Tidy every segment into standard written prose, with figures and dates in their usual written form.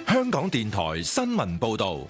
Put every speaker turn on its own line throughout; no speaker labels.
香港電台新聞報道。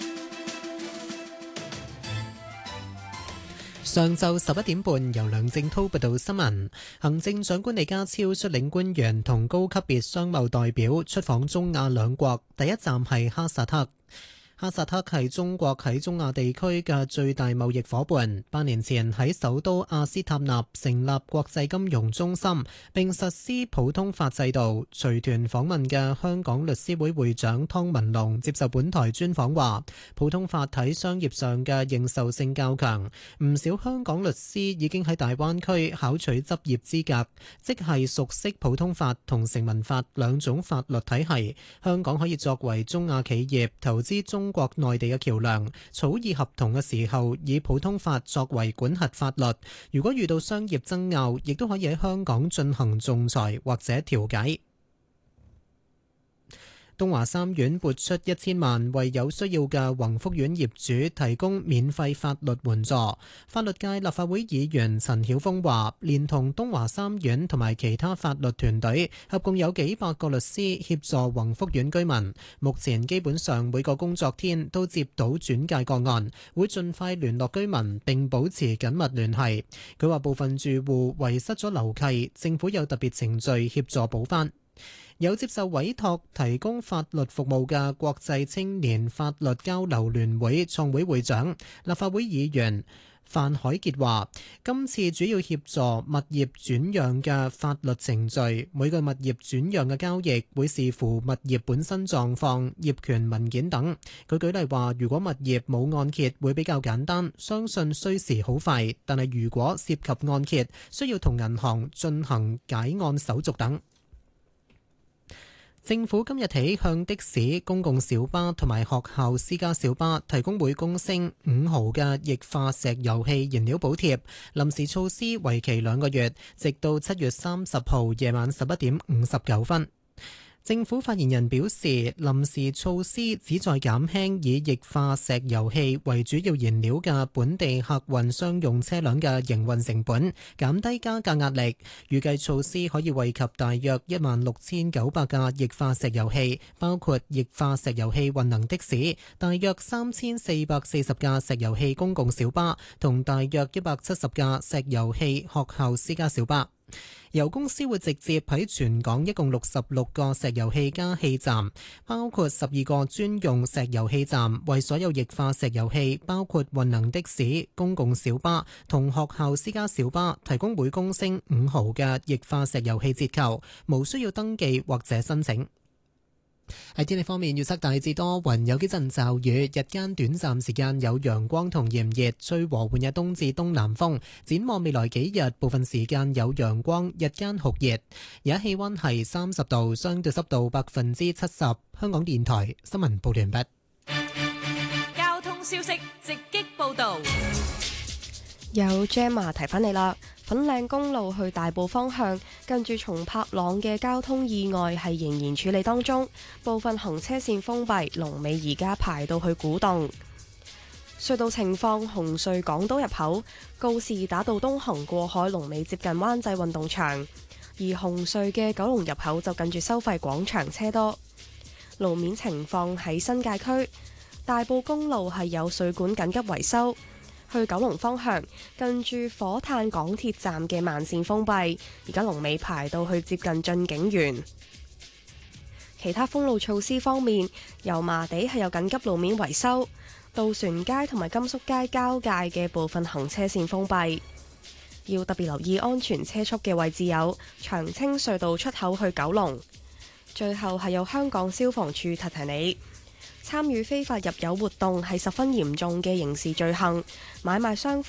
上晝11點半，由梁正滔報道新聞。行政長官李家超率領官員同高級別商貿代表出訪中亞兩國，第一站係哈薩克。哈薩克係中國喺中亞地區嘅最大貿易夥伴。8年前喺首都阿斯塔納成立國際金融中心，並實施普通法制度。隨團訪問嘅香港律師會會長湯文龍接受本台專訪話，普通法喺商業上嘅認受性較強，唔少香港律師已經喺大灣區考取執業資格，即係熟悉普通法同成文法兩種法律體系。香港可以作為中亞企業投資中國內地嘅橋梁，草擬合同嘅時候以普通法作為管轄法律。如果遇到商業爭拗，亦都可以喺香港進行仲裁或者調解。東華三院撥出1000萬為有需要嘅宏福苑業主提供免費法律援助。法律界立法會議員陳曉峰話，連同東華三院同埋其他法律團隊，合共有幾百個律師協助宏福苑居民。目前基本上每個工作天都接到轉介個案，會盡快聯絡居民並保持緊密聯繫。佢話部分住戶遺失咗樓契，政府有特別程序協助補返。有接受委託提供法律服務嘅國際青年法律交流聯會創會會長、立法會議員范海傑話，今次主要協助物業轉讓嘅法律程序，每個物業轉讓嘅交易會視乎物業本身狀況、業權文件等。佢舉例話，如果物業冇按揭會比較簡單，相信需時好快，但係如果涉及按揭，需要同銀行進行解案手續等。政府今日起向的士、公共小巴同埋學校私家小巴提供每公升5毫嘅液化石油氣燃料補貼，臨時措施為期2個月，直到7月30號夜晚11點59分。政府發言人表示，臨時措施旨在減輕以液化石油氣為主要燃料嘅本地客運商用車輛嘅營運成本，減低加價壓力。預計措施可以惠及大約16,900架液化石油氣，包括液化石油氣混能的士，大約3,440架石油氣公共小巴，同大約170架石油氣學校私家小巴。油公司會直接喺全港一共66個石油氣加氣站，包括12個專用石油氣站，為所有液化石油氣，包括混能的士、公共小巴同學校私家小巴，提供每公升5毫嘅液化石油氣折扣，無需要登記或者申請。喺天氣方面，預測大致多雲，有幾陣驟雨，日間短暫時間有陽光同炎熱，吹和緩嘅東至東南風。展望未來幾日，部分時間有陽光，日間酷熱。而家氣溫係30度，相對濕度70%。香港電台新聞報道完畢。
交通消息直擊報道。
有 Gemma 提返你啦，粉嶺公路去大埔方向，近住松柏塱嘅交通意外係仍然處理當中，部分行車線封閉，龍尾而家排到去古洞。隧道情況，紅隧港島入口告士打道東行過海，龍尾接近灣仔運動場，而紅隧嘅九龍入口就近住收費廣場車多。路面情況喺新界區大埔公路係有水管緊急維修。去九龍方向，近住火炭港鐵站嘅慢線封閉，而家龍尾排到去接近駿景園。其他封路措施方面，油麻地係有緊急路面維修，渡船街同埋甘肅街交界嘅部分行車線封閉。要特別留意安全車速嘅位置有長青隧道出口去九龍。最後係有香港消防處提提你，參與非法入油活動係十分嚴重嘅刑事罪行，買賣雙方